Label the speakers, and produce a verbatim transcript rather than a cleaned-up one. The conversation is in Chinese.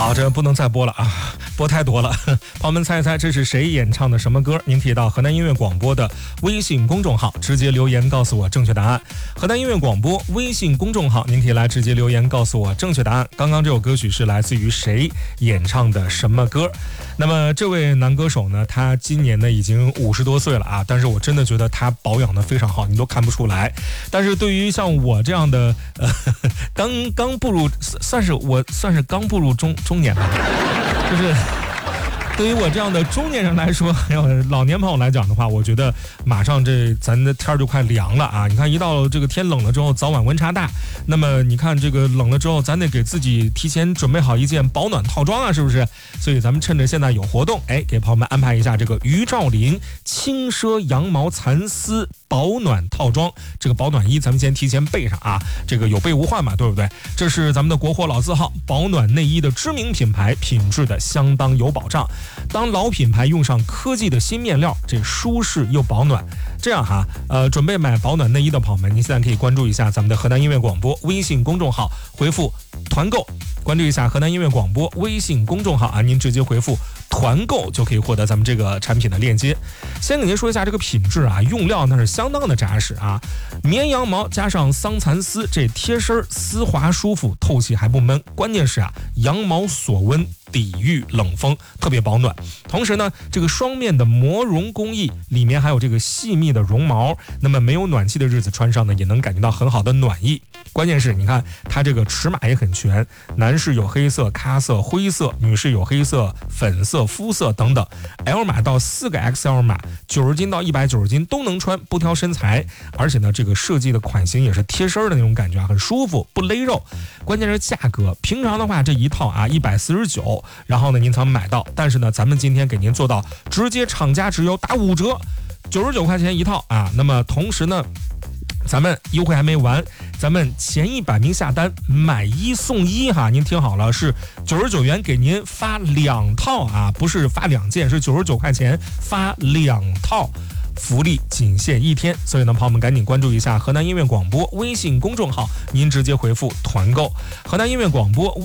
Speaker 1: 好，这不能再播了啊，播太多了。朋友们猜一猜这是谁演唱的什么歌？您提到河南音乐广播的微信公众号，直接留言告诉我正确答案。河南音乐广播微信公众号，您可以来直接留言告诉我正确答案。刚刚这首歌曲是来自于谁演唱的什么歌？那么这位男歌手呢，他今年呢已经五十多岁了啊，但是我真的觉得他保养的非常好，你都看不出来。但是对于像我这样的呃刚刚步入算是我算是刚步入中中年吧，就是对于我这样的中年人来说，还有老年朋友来讲的话，我觉得马上这咱的天就快凉了啊！你看一到这个天冷了之后，早晚温差大，那么你看这个冷了之后，咱得给自己提前准备好一件保暖套装啊，是不是？所以咱们趁着现在有活动，哎，给朋友们安排一下这个于兆林轻奢羊毛蚕丝保暖套装，这个保暖衣咱们先提前备上啊，这个有备无患嘛，对不对？这是咱们的国货老字号保暖内衣的知名品牌，品质的相当有保障。当老品牌用上科技的新面料，这舒适又保暖。这样哈，呃，准备买保暖内衣的朋友们，您现在可以关注一下咱们的河南音乐广播微信公众号，回复团购，关注一下河南音乐广播微信公众号啊，您直接回复团购就可以获得咱们这个产品的链接。先给您说一下这个品质啊，用料那是相当的扎实啊，绵羊毛加上桑蚕丝，这贴身丝滑舒服，透气还不闷。关键是啊，羊毛锁温，抵御冷风，特别保暖。同时呢，这个双面的磨绒工艺，里面还有这个细密的绒毛，那么没有暖气的日子穿上呢，也能感觉到很好的暖意。关键是你看它这个尺码也很全，男士有黑色、咖色、灰色，女士有黑色、粉色、肤色等等。L 码到四个 X L 码，九十斤到一百九十斤都能穿，不挑身材。而且呢，这个设计的款型也是贴身的那种感觉啊，很舒服，不勒肉。关键是价格，平常的话这一套啊一百四十九，然后呢您才能买到。但是呢，咱们今天给您做到直接厂家直邮打五折，九十九块钱一套啊。那么同时呢，咱们优惠还没完，咱们前一百名下单买一送一哈，您听好了，是九十九元给您发两套啊，不是发两件，是九十九块钱发两套。福利仅限一天，所以呢，朋友们赶紧关注一下河南音乐广播微信公众号，您直接回复团购。河南音乐广播